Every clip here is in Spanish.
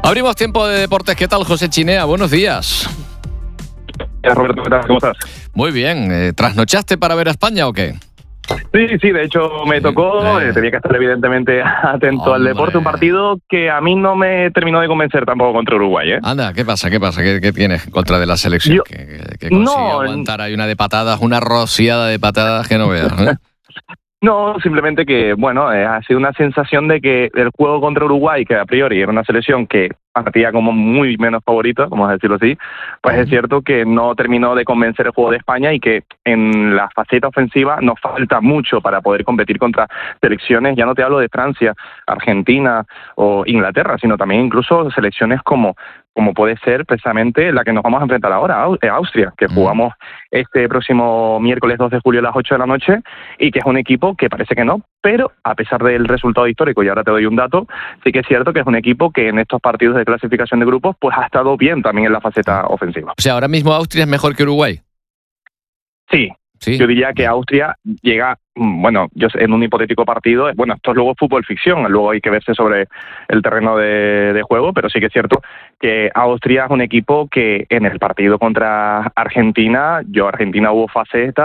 Abrimos tiempo de deportes. ¿Qué tal, José Chinea? Buenos días. Roberto, ¿qué tal? ¿Cómo estás? Muy bien. ¿Trasnochaste para ver a España o qué? Sí, de hecho me tocó, tenía que estar evidentemente atento al deporte, un partido que a mí no me terminó de convencer tampoco contra Uruguay, ¿eh? Anda, ¿qué pasa? ¿Qué tienes contra de la selección? Que consigue aguantar ahí una de patadas, una rociada de patadas que no veas, ¿eh? No, simplemente que, bueno, ha sido una sensación de que el juego contra Uruguay, que a priori era una selección que partía como muy menos favorita, vamos a decirlo así, pues es cierto que no terminó de convencer el juego de España y que en la faceta ofensiva nos falta mucho para poder competir contra selecciones, ya no te hablo de Francia, Argentina o Inglaterra, sino también incluso selecciones como puede ser precisamente la que nos vamos a enfrentar ahora, Austria, que jugamos este próximo miércoles 2 de julio a las 8 de la noche, y que es un equipo que parece que no, pero a pesar del resultado histórico, y ahora te doy un dato, sí que es cierto que es un equipo que en estos partidos de clasificación de grupos pues ha estado bien también en la faceta ofensiva. O sea, ahora mismo Austria es mejor que Uruguay. Sí. Yo diría que Austria llega, bueno, yo en un hipotético partido, bueno, esto es luego fútbol ficción, luego hay que verse sobre el terreno de juego, pero sí que es cierto que Austria es un equipo que en el partido contra Argentina hubo fases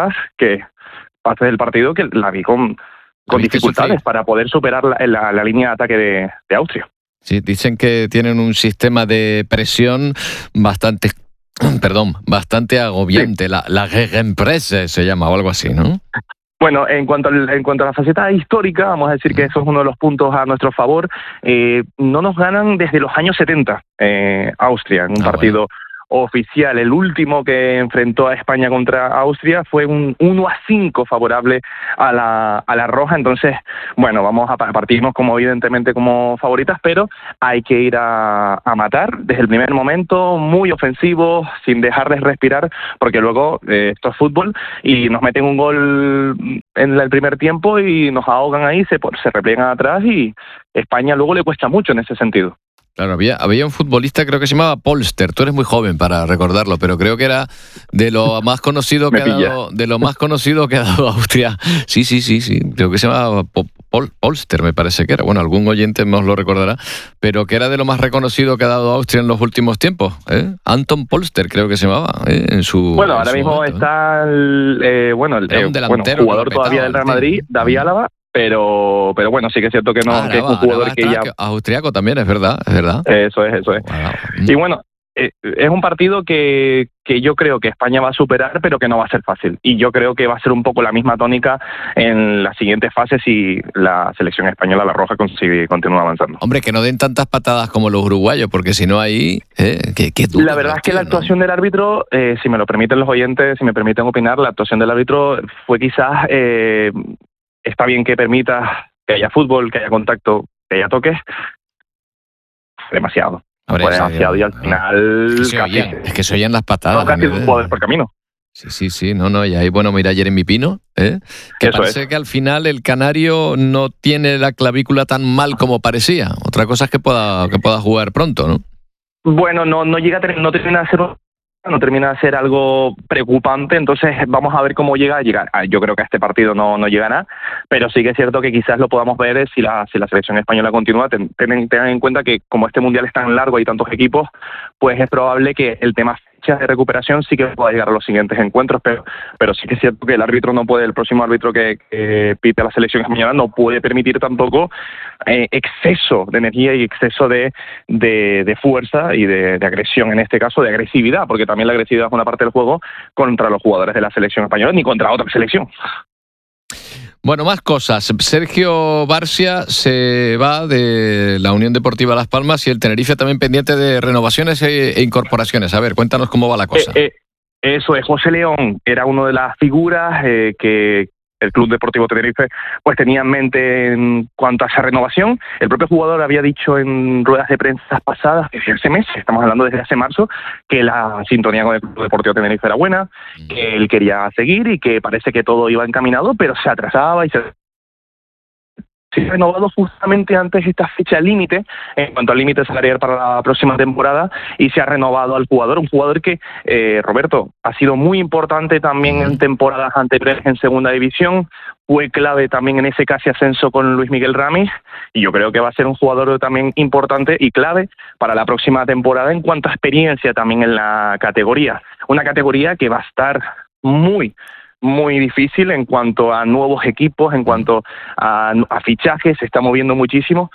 del partido que la vi con dificultades para poder superar la línea de ataque de Austria. Sí, dicen que tienen un sistema de presión bastante agobiante. Sí. La Gegenpresse se llama o algo así, ¿no? Bueno, en cuanto a la faceta histórica, vamos a decir que eso es uno de los puntos a nuestro favor. No nos ganan desde los años 70 Austria en un partido oficial. El último que enfrentó a España contra Austria fue un 1-5 favorable a la roja. Entonces, bueno, vamos a partirnos evidentemente como favoritas, pero hay que ir a matar desde el primer momento, muy ofensivo, sin dejarles respirar, porque luego esto es fútbol y nos meten un gol en el primer tiempo y nos ahogan ahí, se repliegan atrás, y España luego le cuesta mucho en ese sentido. Claro, había un futbolista, creo que se llamaba Polster. Tú eres muy joven para recordarlo, pero creo que era de lo más conocido que ha dado Austria. Sí. Creo que se llamaba Polster, me parece que era. Bueno, algún oyente nos lo recordará, pero que era de lo más reconocido que ha dado Austria en los últimos tiempos. Anton Polster, creo que se llamaba. Bueno, ahora mismo momento, está el delantero, jugador todavía del Real Madrid, David Álava. Pero bueno, sí que es cierto que no, que es un jugador que ya... Austriaco también, es verdad. Eso es. Wow. Y bueno, es un partido que yo creo que España va a superar, pero que no va a ser fácil. Y yo creo que va a ser un poco la misma tónica en las siguientes fases si la selección española, la roja, continúa avanzando. Hombre, que no den tantas patadas como los uruguayos, porque si no ahí... La verdad es que la actuación del árbitro, si me lo permiten los oyentes, si me permiten opinar, la actuación del árbitro fue quizás... Está bien que permita que haya fútbol, que haya contacto, que haya toques. Demasiado. Demasiado. Y al final... Es que se oyen las patadas. Casi un poder por camino. Sí. No. Y ahí, bueno, mira Jeremy Pino, que eso parece que al final el canario no tiene la clavícula tan mal como parecía. Otra cosa es que pueda jugar pronto, ¿no? Bueno, no termina de ser algo preocupante, entonces vamos a ver cómo llega. Yo creo que a este partido no llegará, pero sí que es cierto que quizás lo podamos ver si la selección española continúa. Tengan en cuenta que como este mundial es tan largo y tantos equipos, pues es probable que el tema fechas de recuperación sí que pueda llegar a los siguientes encuentros, pero sí que es cierto que el próximo árbitro que pite a la selección española no puede permitir tampoco exceso de energía y exceso de fuerza y de agresión, en este caso de agresividad, porque también la agresividad es una parte del juego contra los jugadores de la selección española ni contra otra selección. Bueno, más cosas. Sergio Barcia se va de la Unión Deportiva Las Palmas y el Tenerife también pendiente de renovaciones e incorporaciones. A ver, cuéntanos cómo va la cosa. Eso es. José León era una de las figuras que el Club Deportivo Tenerife pues tenía en mente en cuanto a esa renovación. El propio jugador había dicho en ruedas de prensa pasadas, desde hace meses, estamos hablando desde hace marzo, que la sintonía con el Club Deportivo Tenerife era buena, que él quería seguir y que parece que todo iba encaminado, pero se atrasaba y se ha renovado justamente antes de esta fecha límite, en cuanto al límite salarial para la próxima temporada, y se ha renovado al jugador, un jugador que, Roberto, ha sido muy importante también en temporadas anteriores en segunda división, fue clave también en ese casi ascenso con Luis Miguel Ramis, y yo creo que va a ser un jugador también importante y clave para la próxima temporada en cuanto a experiencia también en la categoría. Una categoría que va a estar muy difícil en cuanto a nuevos equipos, en cuanto a fichajes, se está moviendo muchísimo,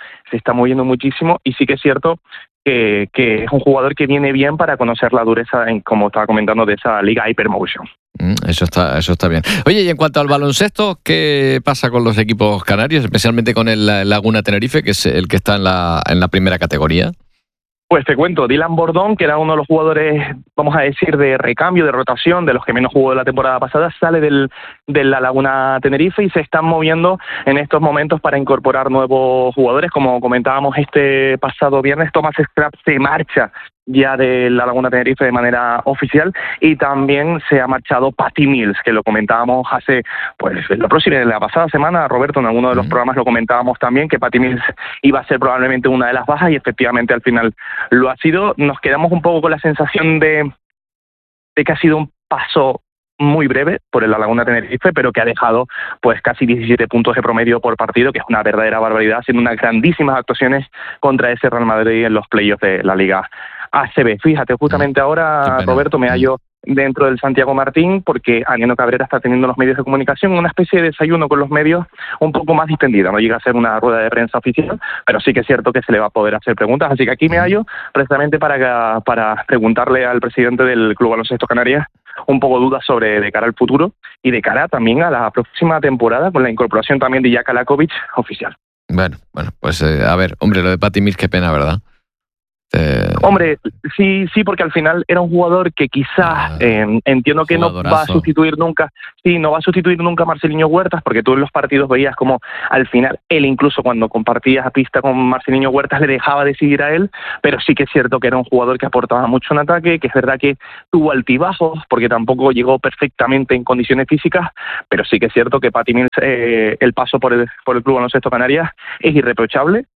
y sí que es cierto que es un jugador que viene bien para conocer la dureza, como estaba comentando, de esa Liga Hypermotion. Eso está bien. Oye, y en cuanto al baloncesto, ¿qué pasa con los equipos canarios, especialmente con el Laguna Tenerife, que es el que está en la primera categoría? Pues te cuento, Dylan Bordón, que era uno de los jugadores, vamos a decir, de recambio, de rotación, de los que menos jugó de la temporada pasada, sale de la Laguna Tenerife y se están moviendo en estos momentos para incorporar nuevos jugadores. Como comentábamos este pasado viernes, Thomas Scrap se marcha ya de la Laguna Tenerife de manera oficial, y también se ha marchado Patty Mills, que lo comentábamos hace, pues la pasada semana, Roberto, en alguno de los programas lo comentábamos también, que Patty Mills iba a ser probablemente una de las bajas, y efectivamente al final lo ha sido. Nos quedamos un poco con la sensación de que ha sido un paso muy breve por el Laguna Tenerife, pero que ha dejado pues casi 17 puntos de promedio por partido, que es una verdadera barbaridad, haciendo unas grandísimas actuaciones contra ese Real Madrid en los playoffs de la Liga ACB. Fíjate, justamente ahora, Roberto, me hallo dentro del Santiago Martín, porque Aniano Cabrera está teniendo los medios de comunicación una especie de desayuno con los medios un poco más distendida. No llega a ser una rueda de prensa oficial, pero sí que es cierto que se le va a poder hacer preguntas. Así que aquí me hallo precisamente para preguntarle al presidente del Club Baloncesto Canarias un poco dudas sobre de cara al futuro y de cara también a la próxima temporada, con la incorporación también de Jaka Lakovic oficial. Bueno, pues a ver, hombre, lo de Patty Mills, qué pena, ¿verdad? Hombre, sí, porque al final era un jugador que quizás entiendo que no va a sustituir nunca, no va a sustituir nunca a Marcelinho Huertas, porque tú en los partidos veías como al final él, incluso cuando compartías pista con Marcelinho Huertas, le dejaba decidir a él, pero sí que es cierto que era un jugador que aportaba mucho en ataque, que es verdad que tuvo altibajos, porque tampoco llegó perfectamente en condiciones físicas, pero sí que es cierto que Patty Mills, el paso por el Club Baloncesto Canarias es irreprochable,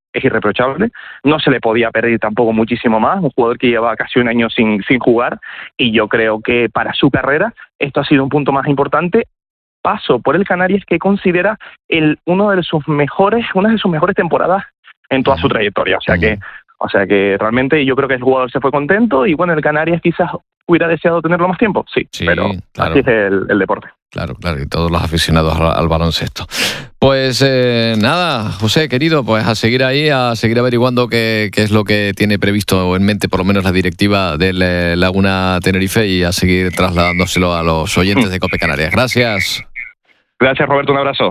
no se le podía pedir tampoco muchísimo más, un jugador que lleva casi un año sin jugar, y yo creo que para su carrera esto ha sido un punto más importante. Paso por el Canarias, que considera una de sus mejores temporadas en toda su trayectoria, o sea que realmente yo creo que el jugador se fue contento, y bueno, el Canarias quizás hubiera deseado tenerlo más tiempo, sí, pero claro, así es el deporte. Claro, y todos los aficionados al baloncesto. Pues nada, José, querido, pues a seguir ahí, a seguir averiguando qué es lo que tiene previsto en mente, por lo menos la directiva del Laguna Tenerife, y a seguir trasladándoselo a los oyentes de COPE Canarias. Gracias. Gracias, Roberto, un abrazo.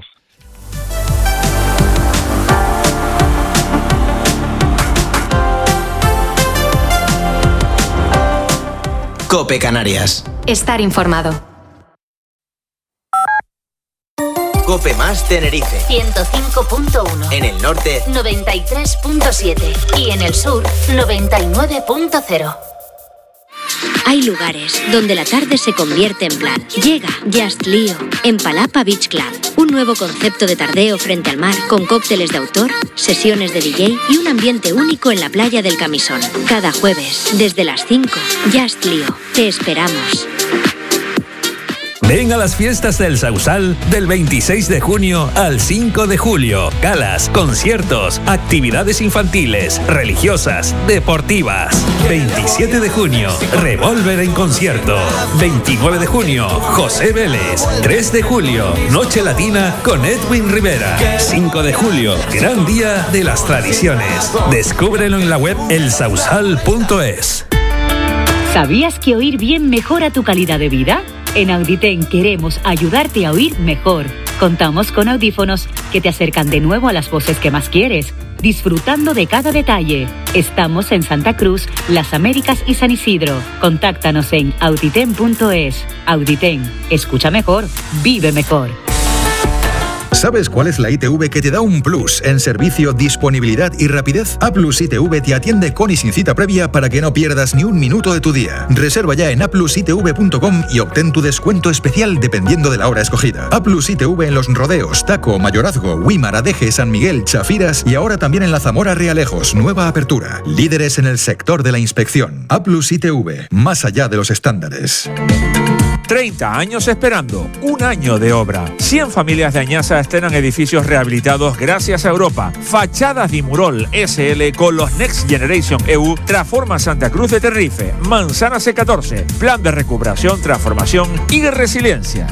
COPE Canarias. Estar informado. COPE más Tenerife. 105.1. En el norte, 93.7. Y en el sur, 99.0. Hay lugares donde la tarde se convierte en plan. Llega Just Lío en Palapa Beach Club. Un nuevo concepto de tardeo frente al mar, con cócteles de autor, sesiones de DJ y un ambiente único en la playa del Camisón. Cada jueves, desde las 5, Just Lío. Te esperamos. Ven a las fiestas del Sausal del 26 de junio al 5 de julio. Galas, conciertos, actividades infantiles, religiosas, deportivas. 27 de junio, Revolver en concierto. 29 de junio, José Vélez. 3 de julio, Noche Latina con Edwin Rivera. 5 de julio, gran día de las tradiciones. Descúbrelo en la web elsausal.es. ¿Sabías que oír bien mejora tu calidad de vida? En Auditen queremos ayudarte a oír mejor. Contamos con audífonos que te acercan de nuevo a las voces que más quieres, disfrutando de cada detalle. Estamos en Santa Cruz, Las Américas y San Isidro. Contáctanos en auditen.es. Auditen, escucha mejor, vive mejor. ¿Sabes cuál es la ITV que te da un plus en servicio, disponibilidad y rapidez? Aplus ITV te atiende con y sin cita previa para que no pierdas ni un minuto de tu día. Reserva ya en aplusitv.com y obtén tu descuento especial dependiendo de la hora escogida. Aplus ITV en Los Rodeos, Taco, Mayorazgo, Huímar, Adeje, San Miguel, Chafiras y ahora también en la Zamora Realejos. Nueva apertura. Líderes en el sector de la inspección. Aplus ITV, más allá de los estándares. 30 años esperando, un año de obra. 100 familias de Añaza estrenan edificios rehabilitados gracias a Europa. Fachadas Dimurol SL con los Next Generation EU transforma Santa Cruz de Tenerife. Manzana C14, plan de recuperación, transformación y resiliencia.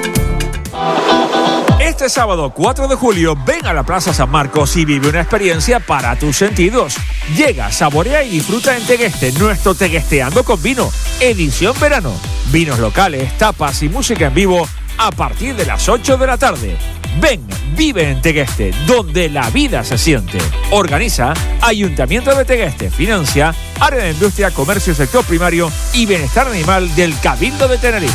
Este sábado 4 de julio ven a la Plaza San Marcos y vive una experiencia para tus sentidos. Llega, saborea y disfruta en Tegueste, nuestro Teguesteando con Vino, edición verano. Vinos locales, tapas y música en vivo a partir de las 8 de la tarde. Ven, vive en Tegueste, donde la vida se siente. Organiza Ayuntamiento de Tegueste, financia Área de Industria, Comercio, Sector Primario y Bienestar Animal del Cabildo de Tenerife.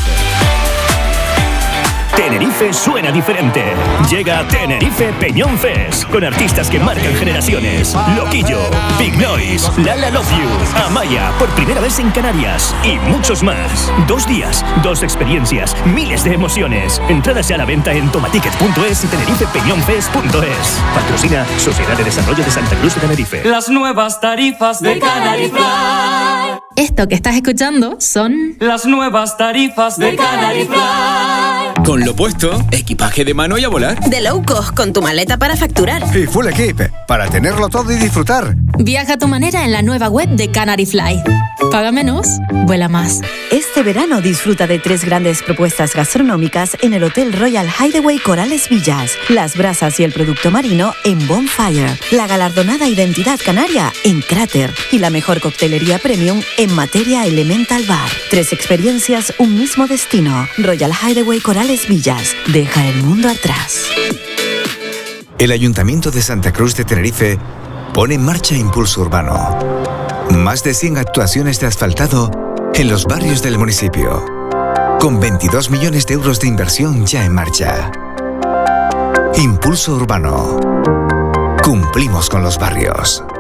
Tenerife suena diferente. Llega Tenerife Peñón Fest con artistas que marcan generaciones. Loquillo, Big Noise, Lala Love You, Amaya, por primera vez en Canarias y muchos más. 2 días, 2 experiencias, miles de emociones. Entradas ya a la venta en tomaticket.es y tenerifepeñonfest.es. Patrocina Sociedad de Desarrollo de Santa Cruz de Tenerife. Las nuevas tarifas de Canary Fly. Esto que estás escuchando son las nuevas tarifas de Canary Fly. Con lo puesto, equipaje de mano y a volar. De low cost, con tu maleta para facturar. Y full equip, para tenerlo todo y disfrutar. Viaja a tu manera en la nueva web de Canary Fly. Paga menos, vuela más. Este verano disfruta de 3 grandes propuestas gastronómicas en el Hotel Royal Hideaway Corales Villas. Las brasas y el producto marino en Bonfire. La galardonada identidad canaria en Cráter. Y la mejor coctelería premium en Materia Elemental Bar. 3 experiencias, un mismo destino. Royal Hideaway Corales Villas. Deja el mundo atrás. El Ayuntamiento de Santa Cruz de Tenerife pone en marcha Impulso Urbano. Más de 100 actuaciones de asfaltado en los barrios del municipio. Con 22 millones de euros de inversión ya en marcha. Impulso Urbano. Cumplimos con los barrios.